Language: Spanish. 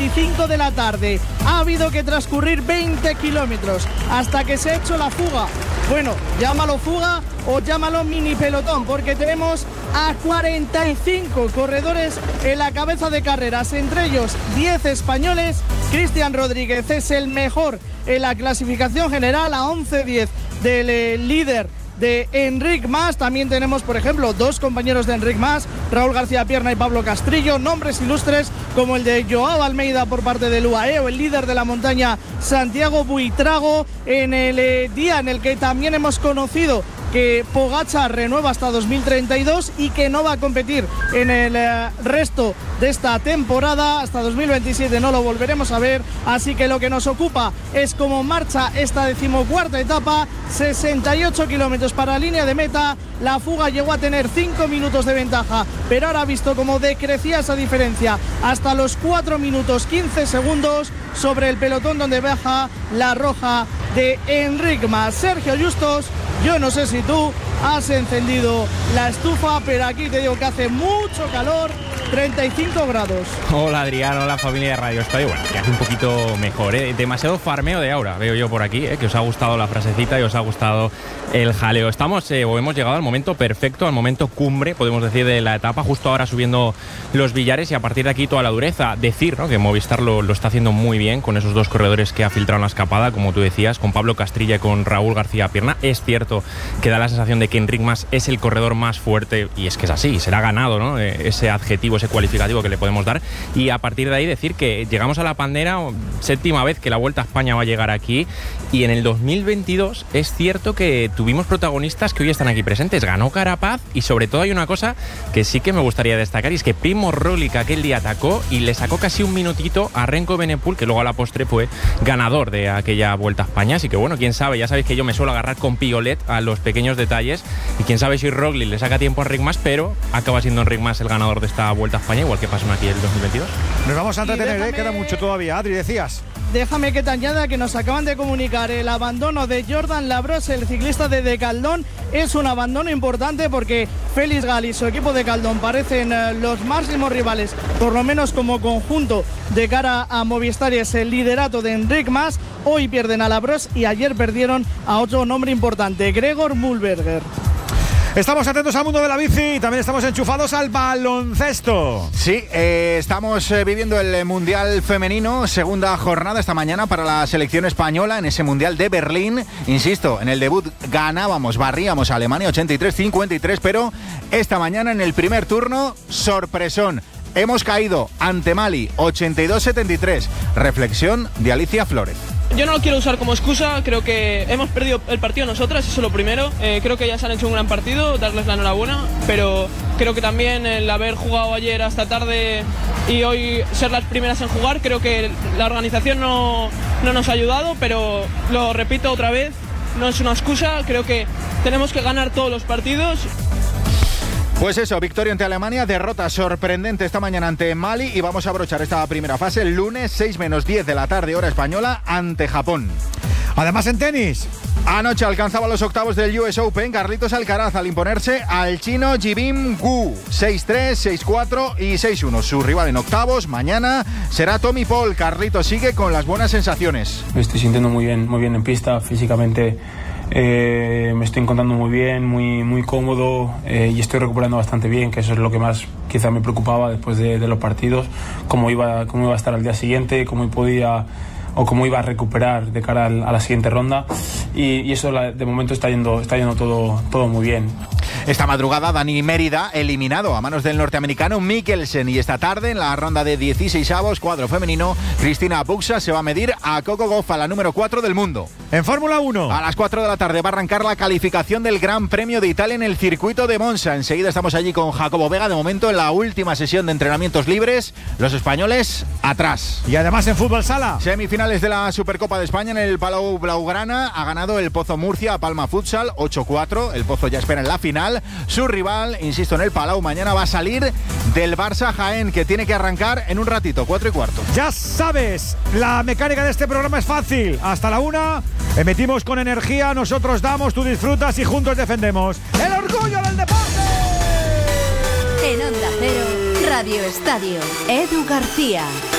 4:25 de la tarde. Ha habido que transcurrir 20 kilómetros hasta que se ha hecho la fuga. Bueno, llámalo fuga o llámalo mini pelotón, porque tenemos a 45 corredores en la cabeza de carreras, entre ellos 10 españoles. Cristian Rodríguez es el mejor en la clasificación general, a 11:10 del líder de Enric Mas. También tenemos, por ejemplo, dos compañeros de Enric Mas, Raúl García Pierna y Pablo Castrillo, nombres ilustres como el de Joao Almeida por parte del UAE, o el líder de la montaña Santiago Buitrago, en el día en el que también hemos conocido que Pogačar renueva hasta 2032 y que no va a competir en el resto de esta temporada. Hasta 2027 no lo volveremos a ver, así que lo que nos ocupa es cómo marcha esta 14ª etapa. 68 kilómetros para la línea de meta. La fuga llegó a tener 5 minutos de ventaja, pero ahora ha visto cómo decrecía esa diferencia hasta los 4 minutos 15 segundos sobre el pelotón, donde baja la roja de Enric Mas. Sergio Justos, yo no sé si tú has encendido la estufa, pero aquí te digo que hace mucho calor, 35 grados. Hola Adrián, hola familia de Radio Estadio. Bueno, que hace un poquito mejor, ¿eh? Demasiado farmeo de aura, veo yo por aquí, que os ha gustado la frasecita y os ha gustado el jaleo. Estamos, o hemos llegado al momento perfecto, al momento cumbre, podemos decir, de la etapa, justo ahora subiendo los billares, y a partir de aquí toda la dureza. Decir, ¿no?, que Movistar lo está haciendo muy bien con esos dos corredores que ha filtrado en la escapada, como tú decías, con Pablo Castrillo y con Raúl García Pierna. Es cierto que da la sensación de que Enric Mas es el corredor más fuerte, y es que es así, será ganado, ¿no?, ese adjetivo, ese cualificativo que le podemos dar. Y a partir de ahí decir que llegamos a la Pandera, 7ª vez que la Vuelta a España va a llegar aquí, y en el 2022 es cierto que tuvimos protagonistas que hoy están aquí presentes. Ganó Carapaz, y sobre todo hay una cosa que sí que me gustaría destacar, y es que Primož Roglič aquel día atacó y le sacó casi un minutito a Remco Evenepoel, que luego a la postre fue ganador de aquella Vuelta a España. Así que bueno, quién sabe, ya sabéis que yo me suelo agarrar con piolet a los pequeños detalles, y quién sabe si Roglič le saca tiempo a Enric Mas, pero acaba siendo Enric Mas el ganador de esta Vuelta a España, igual que pasó aquí el 2022. Nos vamos a entretener, queda mucho todavía. Adri, decías. Déjame que te añada que nos acaban de comunicar el abandono de Jordan Labros, el ciclista de Decaldón. Es un abandono importante porque Félix Gal y su equipo de Caldón parecen los máximos rivales, por lo menos como conjunto, de cara a Movistar, y es el liderato de Enric Mas. Hoy pierden a Labros y ayer perdieron a otro nombre importante, Gregor Mühlberger. Estamos atentos al mundo de la bici y también estamos enchufados al baloncesto. Sí, estamos viviendo el Mundial Femenino, segunda jornada esta mañana para la selección española en ese Mundial de Berlín. Insisto, en el debut barríamos a Alemania 83-53, pero esta mañana en el primer turno, sorpresón. Hemos caído ante Mali 82-73. Reflexión de Alicia Flores. Yo no lo quiero usar como excusa, creo que hemos perdido el partido nosotras, eso es lo primero. Creo que ellas han hecho un gran partido, darles la enhorabuena, pero creo que también el haber jugado ayer hasta tarde y hoy ser las primeras en jugar, creo que la organización no nos ha ayudado, pero lo repito otra vez, no es una excusa, creo que tenemos que ganar todos los partidos. Pues eso, victoria ante Alemania, derrota sorprendente esta mañana ante Mali, y vamos a abrochar esta primera fase el lunes 6:10 de la tarde, hora española, ante Japón. Además, en tenis, anoche alcanzaba los octavos del US Open Carlitos Alcaraz al imponerse al chino Jibin Gu 6-3, 6-4 y 6-1. Su rival en octavos mañana será Tommy Paul. Carlitos sigue con las buenas sensaciones. Me estoy sintiendo muy bien en pista, físicamente. Me estoy encontrando muy bien, muy cómodo, y estoy recuperando bastante bien, que eso es lo que más quizá me preocupaba después de los partidos, cómo iba a estar al día siguiente, cómo iba a recuperar de cara a la siguiente ronda, y eso de momento está yendo todo muy bien. Esta madrugada Dani Mérida eliminado a manos del norteamericano Mikkelsen, y esta tarde en la ronda de 16avos cuadro femenino Cristina Buxa se va a medir a Coco Gauff, la número 4 del mundo. En Fórmula 1 a las 4 de la tarde va a arrancar la calificación del Gran Premio de Italia en el circuito de Monza. Enseguida estamos allí con Jacobo Vega. De momento en la última sesión de entrenamientos libres, los españoles atrás. Y además en fútbol sala, semifinales de la Supercopa de España en el Palau Blaugrana. Ha ganado el Pozo Murcia a Palma Futsal 8-4. El Pozo ya espera en la final. Su rival, insisto, en el Palau mañana va a salir del Barça Jaén, que tiene que arrancar en un ratito, 4:15. Ya sabes, la mecánica de este programa es fácil. Hasta la 1 emitimos con energía, nosotros damos, tú disfrutas y juntos defendemos el orgullo del deporte. En Onda Cero, Radio Estadio, Edu García.